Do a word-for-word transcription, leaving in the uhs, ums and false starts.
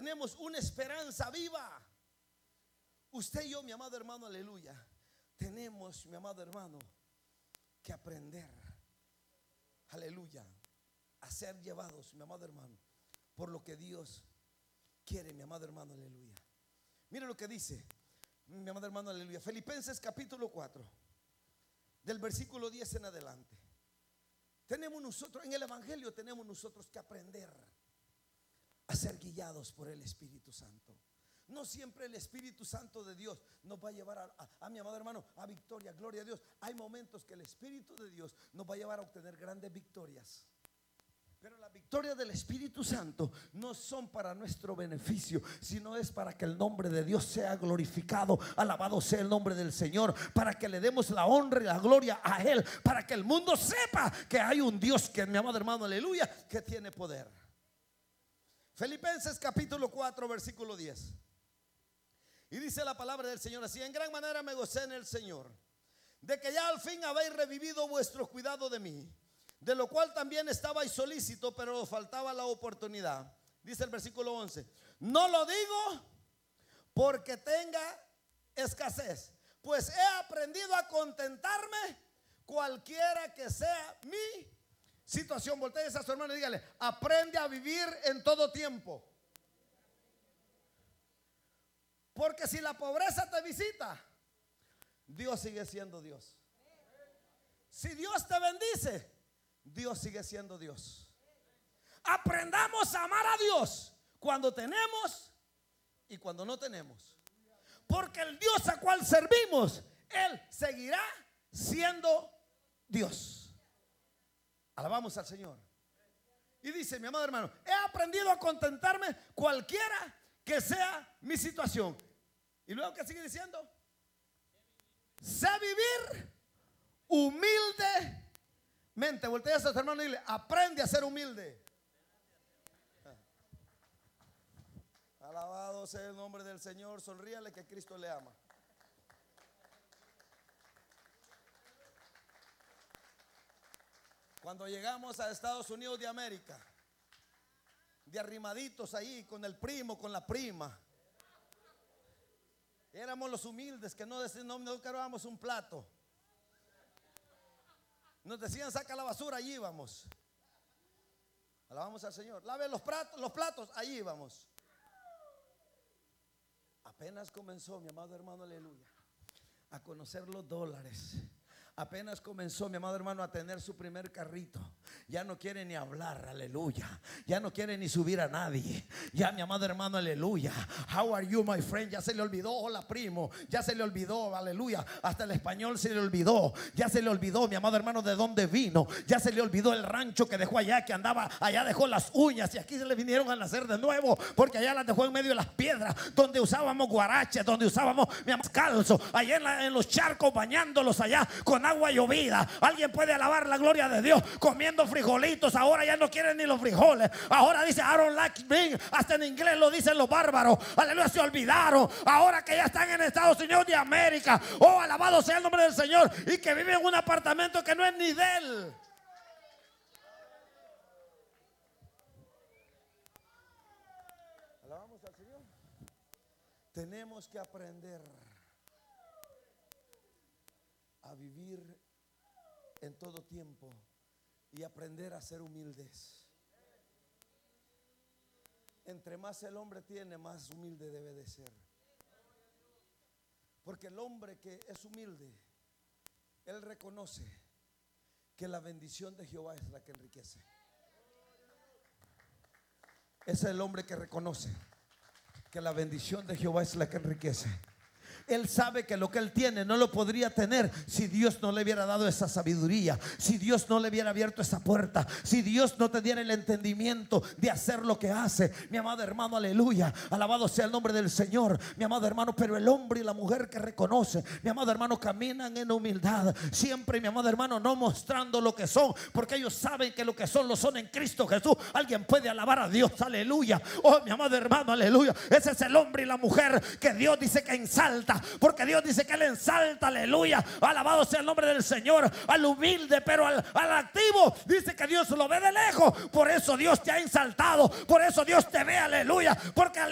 tenemos una esperanza viva. Usted y yo, mi amado hermano, aleluya, tenemos, mi amado hermano, que aprender, aleluya, a ser llevados, mi amado hermano, por lo que Dios quiere, mi amado hermano, aleluya. Mire lo que dice, mi amado hermano, aleluya, Filipenses capítulo cuatro, del versículo diez en adelante. Tenemos nosotros, en el evangelio tenemos nosotros que aprender a ser guiados por el Espíritu Santo. No siempre el Espíritu Santo de Dios nos va a llevar a, a, a mi amado hermano, a victoria, gloria a Dios. Hay momentos que el Espíritu de Dios nos va a llevar a obtener grandes victorias, pero las victorias del Espíritu Santo no son para nuestro beneficio, sino es para que el nombre de Dios sea glorificado. Alabado sea el nombre del Señor, para que le demos la honra y la gloria a Él, para que el mundo sepa que hay un Dios, que mi amado hermano, aleluya, que tiene poder. Filipenses capítulo cuatro, versículo diez. Y dice la palabra del Señor así: en gran manera me gocé en el Señor, de que ya al fin habéis revivido vuestro cuidado de mí, de lo cual también estabais solícito, pero os faltaba la oportunidad. Dice el versículo once: no lo digo porque tenga escasez, pues he aprendido a contentarme cualquiera que sea mi situación. Voltea a su hermano y dígale: aprende a vivir en todo tiempo. Porque si la pobreza te visita, Dios sigue siendo Dios. Si Dios te bendice, Dios sigue siendo Dios. Aprendamos a amar a Dios cuando tenemos y cuando no tenemos, porque el Dios a cual servimos, Él seguirá siendo Dios. Alabamos al Señor. Y dice, mi amado hermano, he aprendido a contentarme cualquiera que sea mi situación. Y luego, ¿qué sigue diciendo? Sé vivir humildemente. Voltea a su hermano y dile: aprende a ser humilde. Alabado sea el nombre del Señor. Sonríale que Cristo le ama. Cuando llegamos a Estados Unidos de América, de arrimaditos ahí con el primo, con la prima, éramos los humildes que no, no, no cargábamos un plato. Nos decían: saca la basura, allí íbamos. Alabamos al Señor. Lave los platos, los platos, allí íbamos. Apenas comenzó, mi amado hermano, aleluya, a conocer los dólares. Apenas comenzó, mi amado hermano, a tener su primer carrito, ya no quiere ni hablar, aleluya. Ya no quiere ni subir a nadie. Ya, mi amado hermano, aleluya. How are you, my friend? Ya se le olvidó, hola primo. Ya se le olvidó, aleluya. Hasta el español se le olvidó. Ya se le olvidó, mi amado hermano, de dónde vino. Ya se le olvidó el rancho que dejó allá, que andaba allá, dejó las uñas. Y aquí se le vinieron a nacer de nuevo, porque allá las dejó en medio de las piedras, donde usábamos guaraches, donde usábamos, mi amado, calzo, allá en, la, en los charcos, bañándolos allá con agua llovida. Alguien puede alabar la gloria de Dios comiendo frijolitos. Ahora ya no quieren ni los frijoles. Ahora dice I don't like beans. Hasta en inglés lo dicen los bárbaros. Aleluya, se olvidaron. Ahora que ya están en Estados Unidos de América, oh, alabado sea el nombre del Señor, y que viven en un apartamento que no es ni de él. Alabamos al Señor. Tenemos que aprender a vivir en todo tiempo y aprender a ser humildes. Entre más el hombre tiene, más humilde debe de ser. Porque el hombre que es humilde, él reconoce que la bendición de Jehová es la que enriquece. Ese es el hombre que reconoce que la bendición de Jehová es la que enriquece. Él sabe que lo que él tiene no lo podría tener si Dios no le hubiera dado esa sabiduría, si Dios no le hubiera abierto esa puerta, si Dios no te diera el entendimiento de hacer lo que hace. Mi amado hermano, aleluya, alabado sea el nombre del Señor, mi amado hermano. Pero el hombre y la mujer que reconoce, mi amado hermano, caminan en humildad siempre, mi amado hermano, no mostrando lo que son, porque ellos saben que lo que son lo son en Cristo Jesús. Alguien puede alabar a Dios, aleluya. Oh, mi amado hermano, aleluya. Ese es el hombre y la mujer que Dios dice que ensalta, porque Dios dice que Él ensalta, aleluya. Alabado sea el nombre del Señor. Al humilde, pero al, al activo dice que Dios lo ve de lejos. Por eso Dios te ha ensaltado, por eso Dios te ve, aleluya. Porque